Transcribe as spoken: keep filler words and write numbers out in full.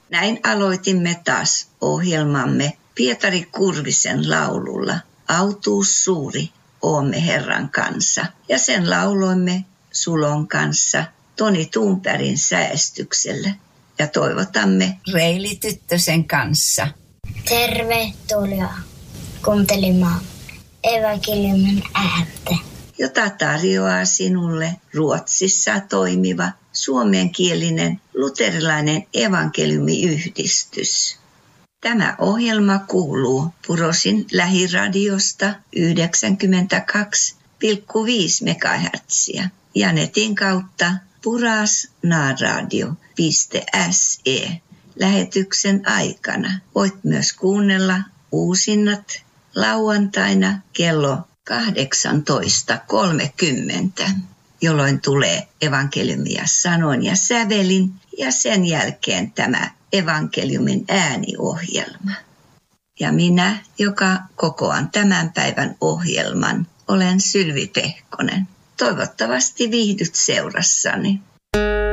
Näin aloitimme taas ohjelmamme Pietari Kurvisen laululla Autuus suuri, oomme Herran kanssa. Ja sen lauloimme Sulon kanssa Toni Thunbergin säestyksellä. Ja toivotamme Reili Tyttösen kanssa. Tervetuloa kuuntelemaan evankeliumin ääntä, jota tarjoaa sinulle Ruotsissa toimiva suomenkielinen luterilainen evankeliumiyhdistys. Tämä ohjelma kuuluu Purosin lähiradiosta yhdeksänkymmentäkaksi pilkku viisi megahertsiä ja netin kautta purasnaradio piste se lähetyksen aikana. Voit myös kuunnella uusinnat lauantaina kello kahdeksantoista kolmekymmentä, jolloin tulee evankeliumia sanoin ja sävelin ja sen jälkeen tämä evankeliumin ääniohjelma. Ja minä, joka kokoan tämän päivän ohjelman, olen Sylvi Pehkonen. Toivottavasti viihdyt seurassani.